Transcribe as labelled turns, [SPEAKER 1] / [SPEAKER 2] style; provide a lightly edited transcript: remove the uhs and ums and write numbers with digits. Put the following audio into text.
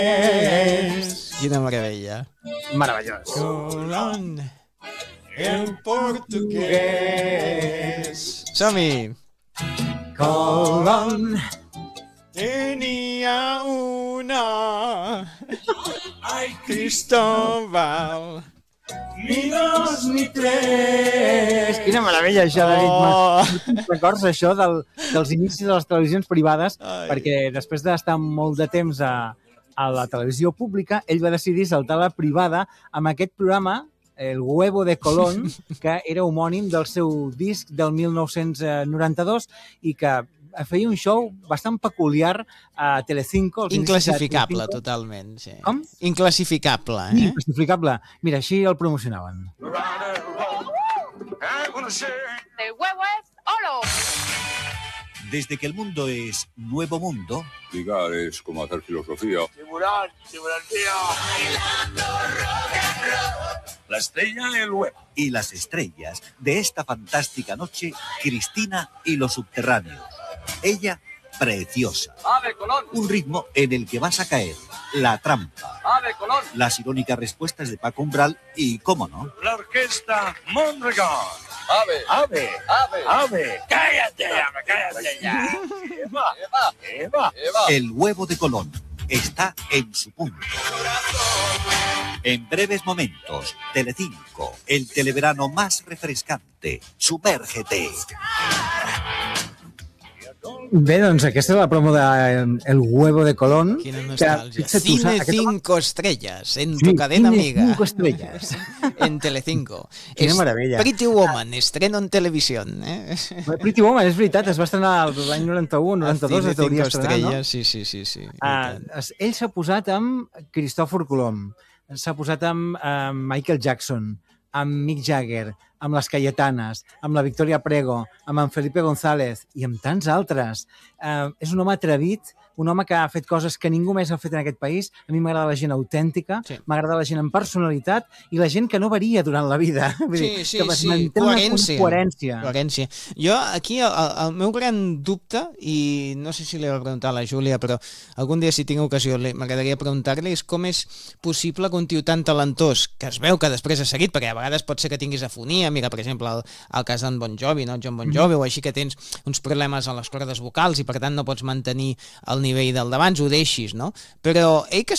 [SPEAKER 1] Quina meravella.
[SPEAKER 2] Meravellós.
[SPEAKER 1] Colón, el portugués. Som-hi.
[SPEAKER 2] Colón
[SPEAKER 1] tenía una. Ay, Cristóbal. Ni dos ni tres.
[SPEAKER 2] Quina meravella, això, David.
[SPEAKER 1] Oh.
[SPEAKER 2] Records això dels inicis de les televisions privades,
[SPEAKER 1] Ai.
[SPEAKER 2] perquè després d'estar molt de temps a la televisió pública, ell va decidir saltar a la privada amb aquest programa, El Huevo de Colón, que era homònim del seu disc del 1992 i que feia un show bastant peculiar a Telecinco.
[SPEAKER 1] Inclassificable, totalment. Sí.
[SPEAKER 2] Com?
[SPEAKER 1] Inclassificable,
[SPEAKER 2] Inclassificable. Mira, així el promocionaven.
[SPEAKER 3] El huevo es oro.
[SPEAKER 4] Desde que el mundo es nuevo mundo,
[SPEAKER 5] Ligar es como hacer filosofía.
[SPEAKER 6] Tiburón, tío. La estrella y el huevo.
[SPEAKER 4] y las estrellas de esta fantástica noche, Cristina y los subterráneos. Ella, preciosa.
[SPEAKER 6] Ave Colón.
[SPEAKER 4] Un ritmo en el que vas a caer. La trampa.
[SPEAKER 6] Ave Colón.
[SPEAKER 4] Las irónicas respuestas de Paco Umbral y, cómo no,
[SPEAKER 6] La orquesta Mondragón. Ave.
[SPEAKER 4] ¡Ave!
[SPEAKER 6] Ave.
[SPEAKER 4] ¡Ave!
[SPEAKER 6] Cállate ya. Eva.
[SPEAKER 4] El Huevo de Colón está en su punto. En breves momentos, Telecinco, el televerano más refrescante. Sumérgete.
[SPEAKER 2] Bé, doncs aquesta és la promo de El Huevo de Colón.
[SPEAKER 1] Quina nostàlgia. Cine 5 estrellas, en tu
[SPEAKER 2] Sí,
[SPEAKER 1] cadena
[SPEAKER 2] Cine
[SPEAKER 1] amiga.
[SPEAKER 2] 5 estrellas.
[SPEAKER 1] En Telecinco.
[SPEAKER 2] Quina meravella.
[SPEAKER 1] Pretty Woman, estreno en televisión.
[SPEAKER 2] Pretty Woman, és veritat, es va estrenar l'any 91, 92,
[SPEAKER 1] Cine
[SPEAKER 2] es hauria
[SPEAKER 1] 5
[SPEAKER 2] estrenar, no?
[SPEAKER 1] estrelles, sí.
[SPEAKER 2] Ell s'ha posat amb Cristòfor Colom, s'ha posat amb Michael Jackson, amb Mick Jagger, amb les Cayetanes, amb la Victoria Prego, amb en Felipe González i amb tants altres. És un home atrevit, un home que ha fet coses que ningú més ha fet en aquest país. A mi m'agrada la gent autèntica,
[SPEAKER 1] Sí.
[SPEAKER 2] m'agrada la gent amb personalitat i la gent que no varia durant la vida. Vull dir,
[SPEAKER 1] Sí,
[SPEAKER 2] que es manté una coherència.
[SPEAKER 1] Coherència. Jo aquí el meu gran dubte, i no sé si li he de preguntar a la Júlia, però algun dia si tinc ocasió m'agradaria preguntar-li, és com és possible que un tio tan talentós, que es veu que després ha seguit, perquè a vegades pot ser que tinguis afonia, mira, per exemple, el cas d'en Bon Jovi, no? John Bon Jovi, o així que tens uns problemes a les cordes vocals i per tant no pots mantenir el nivell del d'abans, ho deixis, no? Però ell que